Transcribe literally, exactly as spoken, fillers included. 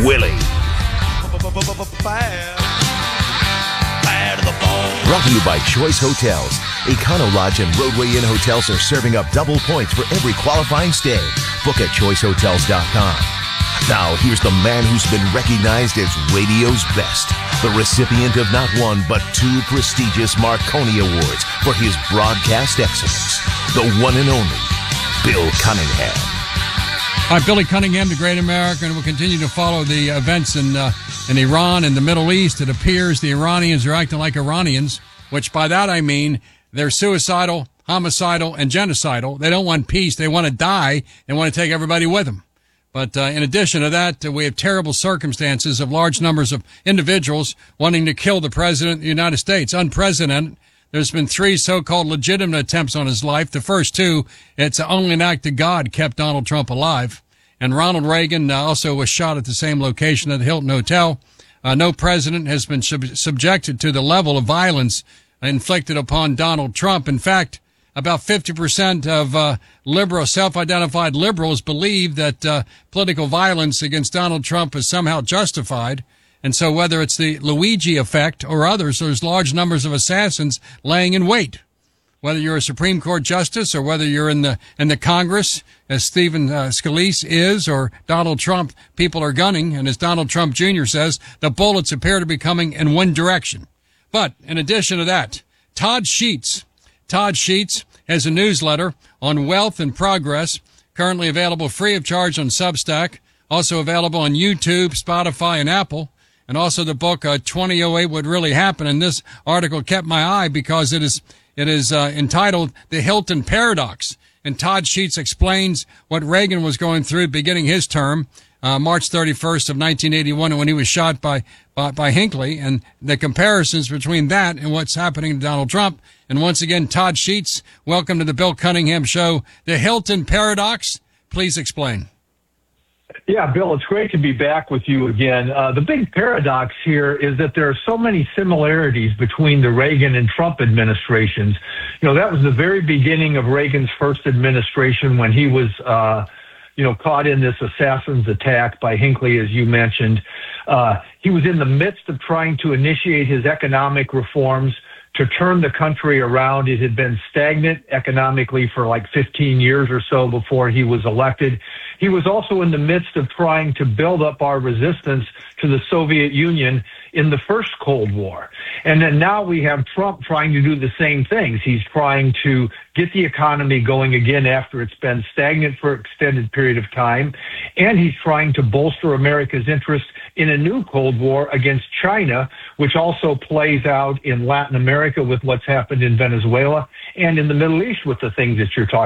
Willie. Brought to you by Choice Hotels. Econo Lodge and Roadway Inn hotels are serving up double points for every qualifying stay. Book at choice hotels dot com. Now, here's the man who's been recognized as radio's best. The recipient of not one, but two prestigious Marconi Awards for his broadcast excellence. The one and only Bill Cunningham. Hi, Billy Cunningham, the great American. We'll continue to follow the events in uh, in Iran and the Middle East. It appears the Iranians are acting like Iranians, which by that I mean they're suicidal, homicidal, and genocidal. They don't want peace. They want to die. They want to take everybody with them. But uh, in addition to that, uh, we have terrible circumstances of large numbers of individuals wanting to kill the President of the United States. Unprecedented. There's been three so-called legitimate attempts on his life. The first two, it's only an act of God kept Donald Trump alive. And Ronald Reagan uh, also was shot at the same location at the Hilton Hotel. Uh, no president has been sub- subjected to the level of violence inflicted upon Donald Trump. In fact, about fifty percent of uh, liberal, self-identified liberals believe that uh, political violence against Donald Trump is somehow justified. And so whether it's the Luigi effect or others, there's large numbers of assassins laying in wait. Whether you're a Supreme Court justice or whether you're in the in the Congress, as Stephen uh, Scalise is, or Donald Trump, people are gunning. And as Donald Trump Junior says, the bullets appear to be coming in one direction. But in addition to that, Todd Sheets, Todd Sheets has a newsletter on wealth and progress, currently available free of charge on Substack, also available on YouTube, Spotify, and Apple. And also the book, uh, twenty oh eight, What Really Happened. And this article kept my eye because it is It is uh, entitled The Hilton Paradox, and Todd Sheets explains what Reagan was going through beginning his term, uh, March thirty-first of nineteen eighty-one, when he was shot by, by by Hinckley, and the comparisons between that and what's happening to Donald Trump. And once again, Todd Sheets, welcome to the Bill Cunningham Show. The Hilton Paradox, please explain. Yeah, Bill, it's great to be back with you again. Uh, the big paradox here is that there are so many similarities between the Reagan and Trump administrations. You know, that was the very beginning of Reagan's first administration when he was, uh, you know, caught in this assassin's attack by Hinckley, as you mentioned. Uh, he was in the midst of trying to initiate his economic reforms to turn the country around. It had been stagnant economically for like fifteen years or so before he was elected. He was also in the midst of trying to build up our resistance to the Soviet Union in the first Cold War. And then now we have Trump trying to do the same things. He's trying to get the economy going again after it's been stagnant for an extended period of time. And he's trying to bolster America's interest in a new Cold War against China, which also plays out in Latin America with what's happened in Venezuela and in the Middle East with the things that you're talking